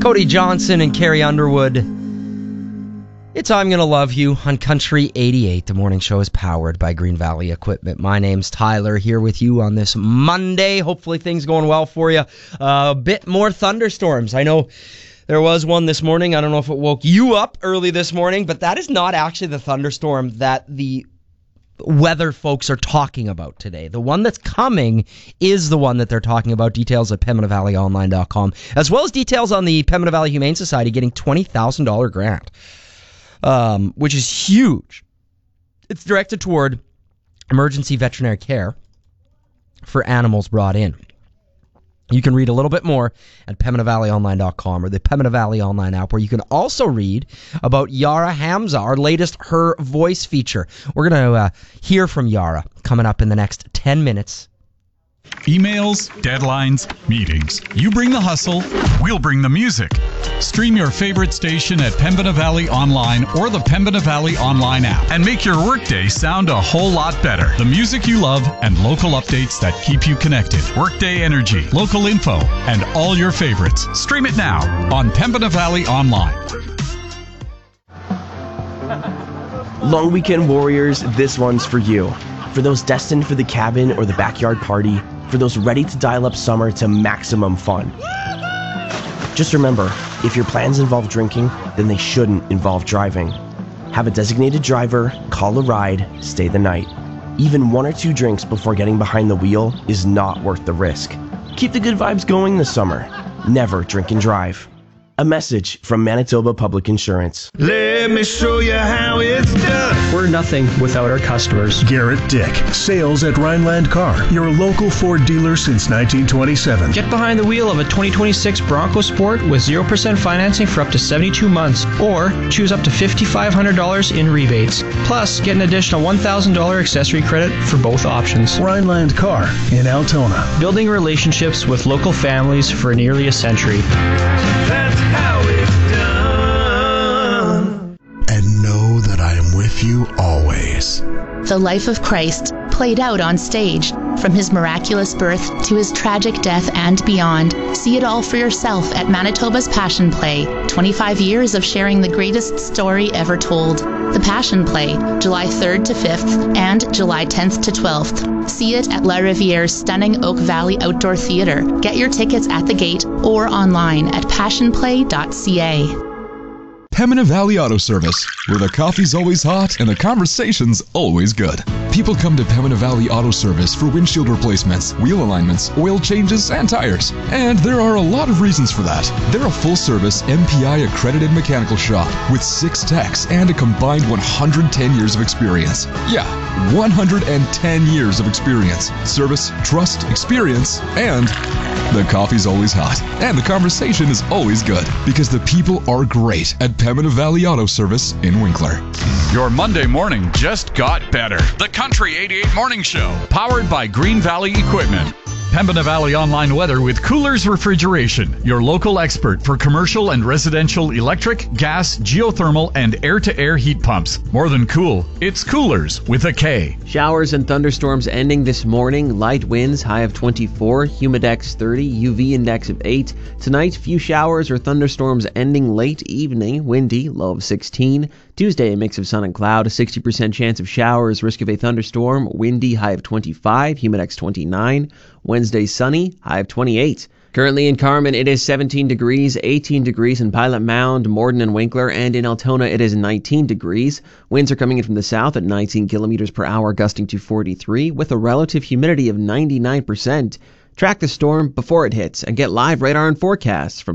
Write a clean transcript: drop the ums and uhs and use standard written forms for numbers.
Cody Johnson and Carrie Underwood. It's I'm Gonna Love You on Country 88. The morning show is powered by Green Valley Equipment. My name's Tyler, here with you on this Monday. Hopefully things going well for you. A bit more thunderstorms. I know there was one this morning. I don't know if it woke you up early this morning, but that is not actually the thunderstorm that the weather folks are talking about today. The one that's coming is the one that they're talking about. Details at PembinaValleyOnline.com, as well as details on the Pembina Valley Humane Society getting $20,000 grant, which is huge. It's directed toward emergency veterinary care for animals brought in. You can read a little bit more at PembinaValleyOnline.com or the Pembina Valley Online app, where you can also read about Yara Hamza, our latest Her Voice feature. We're going to hear from Yara coming up in the next 10 minutes. Emails, deadlines, meetings. You bring the hustle, we'll bring the music. Stream your favorite station at Pembina Valley Online or the Pembina Valley Online app and make your workday sound a whole lot better. The music you love and local updates that keep you connected. Workday energy, local info, and all your favorites. Stream it now on Pembina Valley Online. Long weekend warriors, this one's for you. For those destined for the cabin or the backyard party, for those ready to dial up summer to maximum fun. Just remember, if your plans involve drinking, then they shouldn't involve driving. Have a designated driver, call a ride, stay the night. Even 1 or 2 drinks before getting behind the wheel is not worth the risk. Keep the good vibes going this summer. Never drink and drive. A message from Manitoba Public Insurance. Let me show you how it's done. We're nothing without our customers. Garrett Dick, sales at Rhineland Car, your local Ford dealer since 1927. Get behind the wheel of a 2026 Bronco Sport with 0% financing for up to 72 months, or choose up to $5,500 in rebates. Plus, get an additional $1,000 accessory credit for both options. Rhineland Car in Altona. Building relationships with local families for nearly a century. That's how it's done. And know that I am with you always. The life of Christ played out on stage, from his miraculous birth to his tragic death and beyond. See it all for yourself at Manitoba's Passion Play. 25 years of sharing the greatest story ever told. The Passion Play, July 3rd to 5th and July 10th to 12th. See it at La Riviere's stunning Oak Valley Outdoor Theatre. Get your tickets at the gate or online at passionplay.ca. Pembina Valley Auto Service, where the coffee's always hot and the conversation's always good. People come to Pembina Valley Auto Service for windshield replacements, wheel alignments, oil changes, and tires. And there are a lot of reasons for that. They're a full-service MPI accredited mechanical shop with 6 techs and a combined 110 years of experience. Yeah, 110 years of experience. Service, trust, experience, and the coffee's always hot. And the conversation is always good, because the people are great at Pembina Valley Auto Service in Winkler. Your Monday morning just got better. The Country 88 Morning Show, powered by Green Valley Equipment. Pembina Valley Online Weather with Coolers Refrigeration, your local expert for commercial and residential electric, gas, geothermal, and air-to-air heat pumps. More than cool, it's Coolers with a K. Showers and thunderstorms ending this morning. Light winds, high of 24, humidex 30, UV index of 8. Tonight, few showers or thunderstorms ending late evening. Windy, low of 16. Tuesday, a mix of sun and cloud, a 60% chance of showers, risk of a thunderstorm. Windy, high of 25, humidex 29. Wednesday, sunny, high of 28. Currently in Carman, it is 17 degrees, 18 degrees in Pilot Mound, Morden and Winkler, and in Altona, it is 19 degrees. Winds are coming in from the south at 19 kilometers per hour, gusting to 43, with a relative humidity of 99%. Track the storm before it hits and get live radar and forecasts from